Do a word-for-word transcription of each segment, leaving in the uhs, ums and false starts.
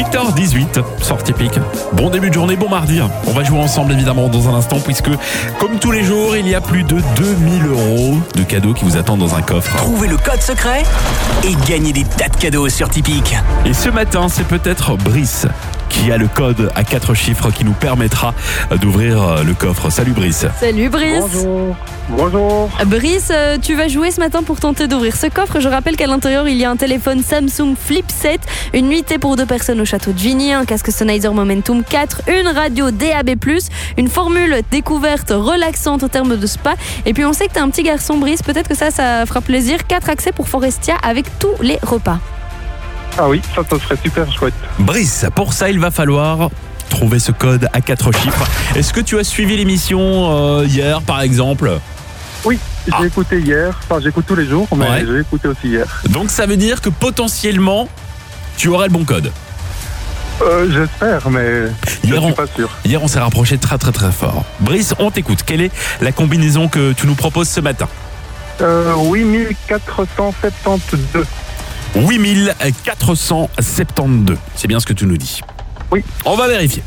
huit heures dix-huit, sortie pique. Bon début de journée, bon mardi. On va jouer ensemble évidemment dans un instant puisque, comme tous les jours, il y a plus de deux mille euros de cadeaux qui vous attendent dans un coffre. Trouvez le code secret et gagnez des tas de cadeaux sur Tipeee. Et ce matin, c'est peut-être Brice qui a le code à quatre chiffres qui nous permettra d'ouvrir le coffre. Salut Brice. Salut Brice. Bonjour. Bonjour. Brice, tu vas jouer ce matin pour tenter d'ouvrir ce coffre. Je rappelle qu'à l'intérieur, il y a un téléphone Samsung Flip sept, une nuitée pour deux personnes au château de Vigny, un casque Sennheiser Momentum quatre, une radio D A B plus, une formule découverte relaxante en termes de spa. Et puis on sait que t'es un petit garçon, Brice, peut-être que ça, ça fera plaisir. quatre accès pour Forestia avec tous les repas. Ah oui, ça, ça serait super chouette. Brice, pour ça, il va falloir trouver ce code à quatre chiffres. Est-ce que tu as suivi l'émission euh, hier, par exemple ? Oui, j'ai Ah. écouté hier. Enfin, j'écoute tous les jours, mais Ouais. j'ai écouté aussi hier. Donc ça veut dire que potentiellement, tu aurais le bon code. Euh, j'espère, mais je Hier, suis on, pas sûr. hier, on s'est rapproché très très très fort. Brice, on t'écoute. Quelle est la combinaison que tu nous proposes ce matin ? Euh, huit mille quatre cent soixante-douze. huit mille quatre cent soixante-douze. C'est bien ce que tu nous dis. Oui. On va vérifier.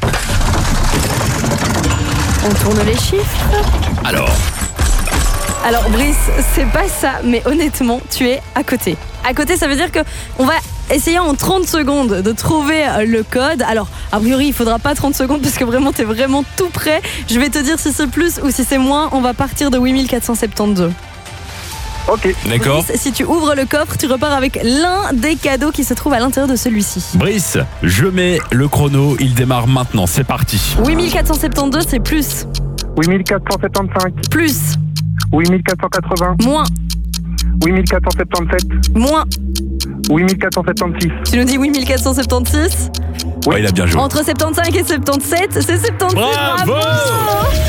On tourne les chiffres. Alors, Alors Brice, c'est pas ça, mais honnêtement, tu es à côté. À côté, ça veut dire que on va essayer en trente secondes de trouver le code. Alors, a priori, il faudra pas trente secondes parce que vraiment, t'es vraiment tout près. Je vais te dire si c'est plus ou si c'est moins. On va partir de huit mille quatre cent soixante-douze. Ok. d'accord. Brice, si tu ouvres le coffre, tu repars avec l'un des cadeaux qui se trouve à l'intérieur de celui-ci. Brice, je mets le chrono. Il démarre maintenant. C'est parti. huit mille quatre cent soixante-douze, c'est plus. huit mille quatre cent soixante-quinze. Plus. huit mille quatre cent quatre-vingts. Moins. huit mille quatre cent soixante-dix-sept. Moins. huit mille quatre cent soixante-six. Tu nous dis huit mille quatre cent soixante-seize. Ouais, il a bien joué. Entre soixante-quinze et soixante-dix-sept, c'est soixante-dix. Bravo.